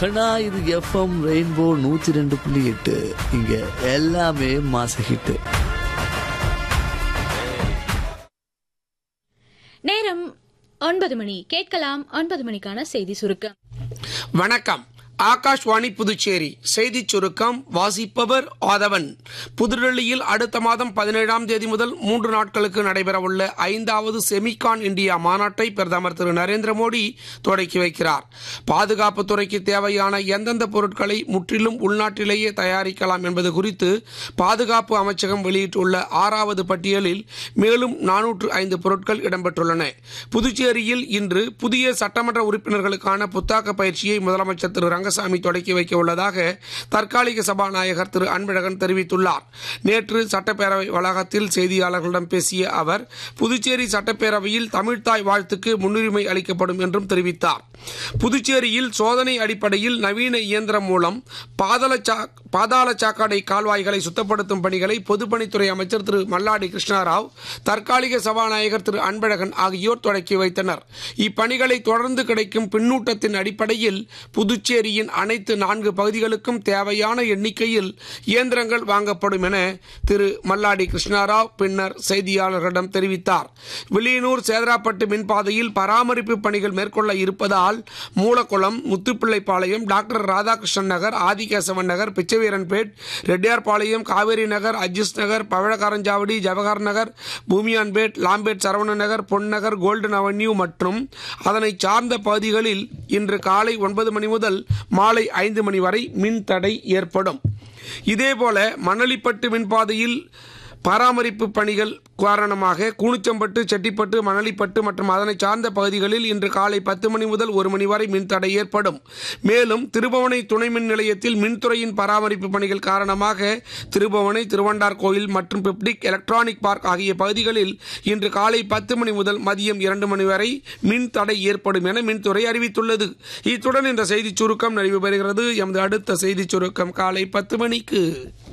கண்ணா இது FM rainbow 102.8. இங்க எல்லாமே மாச ஹிட். நேரம் 9 மணி. கேட்கலாம் 9 மணிக்கான செய்தி சுருக்கம். வணக்கம். ஆகாஷ்வாணி புதுச்சேரி செய்தி சுருக்கம் வாசிப்பவர் ஆதவன். புதுடெல்லியில் அடுத்த மாதம் 17ஆம் தேதி முதல் 3 நாட்களுக்கு நடைபெறவுள்ள 5வது செமிகான் இந்தியா மாநாட்டை பிரதமர் திரு நரேந்திர மோடி தொடக்கி வைக்கிறார். பாதுகாப்பு துறைக்கு தேவையான எந்தெந்த பொருட்களை முற்றிலும் உள்நாட்டிலேயே தயாரிக்கலாம் என்பது குறித்து பாதுகாப்பு அமைச்சகம் வெளியிட்டுள்ள 6வது பட்டியலில் மேலும் 405 பொருட்கள் இடம்பெற்றுள்ளன. புதுச்சேரியில் இன்று புதிய சட்டமன்ற உறுப்பினர்களுக்கான புத்தாக்க பயிற்சியை முதலமைச்சர் திரு ரங்கசாமி தொடக்கி வைக்க உள்ளதாக தற்காலிக சபாநாயகர் திரு அன்பழகன் தெரிவித்துள்ளார். நேற்று சட்டப்பேரவை வளாகத்தில் செய்தியாளர்களிடம் பேசிய அவர் புதுச்சேரி சட்டப்பேரவையில் தமிழ்தாய் வாழ்த்துக்கு முன்னுரிமை அளிக்கப்படும் என்றும் தெரிவித்தார். புதுச்சேரியில் சோதனை அடிப்படையில் நவீன இயந்திரம் மூலம் பாதாள சாக்கடை கால்வாய்களை சுத்தப்படுத்தும் பணிகளை பொதுப்பணித்துறை அமைச்சர் திரு மல்லாடி கிருஷ்ணராவ், தற்காலிக சபாநாயகர் திரு அன்பழகன் ஆகியோர் தொடக்கி வைத்தனர். இப்பணிகளை தொடர்ந்து கிடைக்கும் பின்னூட்டத்தின் அடிப்படையில் புதுச்சேரியின் அனைத்து 4 பகுதிகளுக்கும் தேவையான எண்ணிக்கையில் இயந்திரங்கள் வாங்கப்படும் என திரு மல்லாடி கிருஷ்ணராவ் பின்னர் செய்தியாளர்களிடம் தெரிவித்தார். வில்லியனூர் சேதராப்பட்டு மின்பாதையில் பராமரிப்பு பணிகள் மேற்கொள்ள இருப்பதால் மூலக்குளம், முத்துப்பிள்ளைப்பாளையம், டாக்டர் ராதாகிருஷ்ணன் நகர், ஆதிகேசவன் நகர், பிச்சைவீரன்பேட், ரெட்டியார்பாளையம், காவேரி நகர், அஜிஸ் நகர், பவழக்காரஞ்சாவடி, ஜவஹர் நகர், பூமியான்பேட், லாம்பேட், சரவண நகர், பொன் நகர், கோல்டன் அவென்யூ மற்றும் அதனை சார்ந்த பகுதிகளில் இன்று காலை 9 மணி முதல் மாலை 5 மணி வரை மின் தடை ஏற்படும். இதேபோல மணலிப்பட்டு மின்பாதையில் பராமரிப்பு பணிகள் காரணமாக கூனிச்சம்பட்டு, செட்டிப்பட்டு, மணலிப்பட்டு மற்றும் அதனை சார்ந்த பகுதிகளில் இன்று காலை 10 மணி முதல் 1 மணி வரை மின்தடை ஏற்படும். மேலும் திருபுவனை துணை மின் நிலையத்தில் மின்துறையின் பராமரிப்பு பணிகள் காரணமாக திருபுவனை, திருவண்டார் கோயில் மற்றும் பிப்டிக் எலக்ட்ரானிக் பார்க் ஆகிய பகுதிகளில் இன்று காலை 10 மணி முதல் மதியம் 2 மணி வரை மின் தடை ஏற்படும் என மின்துறை அறிவித்துள்ளது. இத்துடன் இந்த செய்திச் சுருக்கம் நிறைவு பெறுகிறது. எமது அடுத்த செய்திச் சுருக்கம் காலை 10 மணிக்கு.